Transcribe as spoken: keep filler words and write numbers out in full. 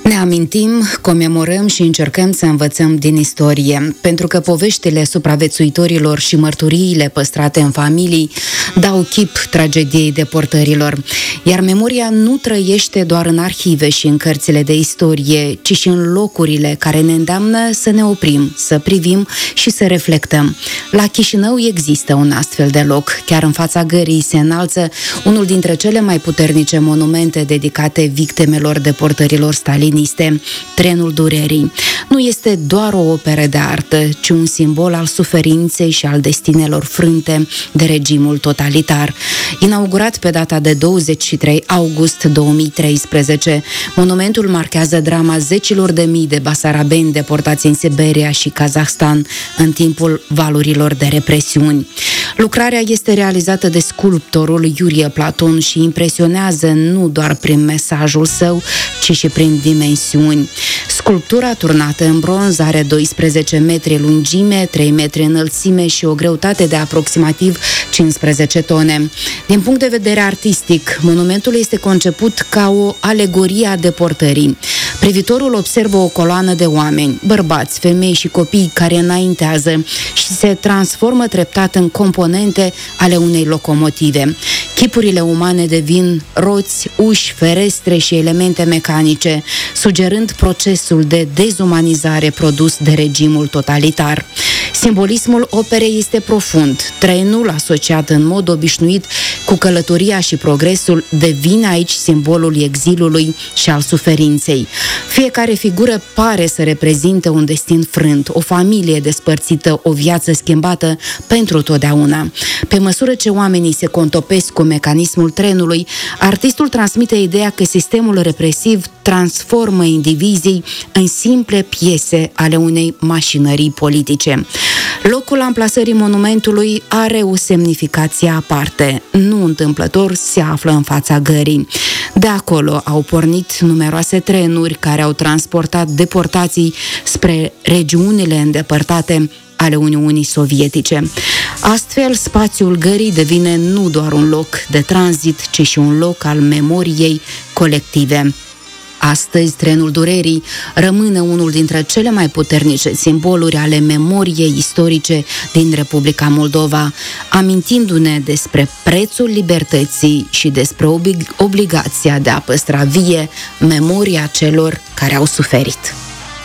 Ne amintim, comemorăm și încercăm să învățăm din istorie, pentru că poveștile supraviețuitorilor și mărturiile păstrate în familii dau chip tragediei deportărilor. Iar memoria nu trăiește doar în arhive și în cărțile de istorie, ci și în locurile care ne îndeamnă să ne oprim, să privim și să reflectăm. La Chișinău există un astfel de loc. Chiar în fața gării se înalță unul dintre cele mai puternice monumente dedicate victimelor deportărilor staliniste, Trenul Durerii. Nu este doar o operă de artă, ci un simbol al suferinței și al destinelor frânte de regimul totalitar. Inaugurat pe data de douăzeci și trei august două mii treisprezece, monumentul marchează drama zecilor de mii de basarabeni deportați în Siberia și Kazahstan în timpul valurilor de represiuni. Lucrarea este realizată de sculptorul Iurie Platon și impresionează nu doar prin mesajul său, ci și prin dimensiuni. Sculptura turnată în bronz are doisprezece metri lungime, trei metri înălțime și o greutate de aproximativ cincisprezece tone. Din punct de vedere artistic, monumentul este conceput ca o alegorie a deportării. Privitorul observă o coloană de oameni, bărbați, femei și copii care înaintează și se transformă treptat în componente ale unei locomotive. Chipurile umane devin roți, uși, ferestre și elemente mecanice, sugerând procesul de dezumanizare produs de regimul totalitar. Simbolismul operei este profund. Trenul, asociat în mod obișnuit cu călătoria și progresul, devine aici simbolul exilului și al suferinței. Fiecare figură pare să reprezinte un destin frânt, o familie despărțită, o viață schimbată pentru totdeauna. Pe măsură ce oamenii se contopesc cu mecanismul trenului, artistul transmite ideea că sistemul represiv transformă indivizii în simple piese ale unei mașinării politice. Locul amplasării monumentului are o semnificație aparte. Nu întâmplător se află în fața gării. De acolo au pornit numeroase trenuri care au transportat deportații spre regiunile îndepărtate ale Uniunii Sovietice. Astfel, spațiul gării devine nu doar un loc de tranzit, ci și un loc al memoriei colective. Astăzi, Trenul Durerii rămâne unul dintre cele mai puternice simboluri ale memoriei istorice din Republica Moldova, amintindu-ne despre prețul libertății și despre oblig- obligația de a păstra vie memoria celor care au suferit.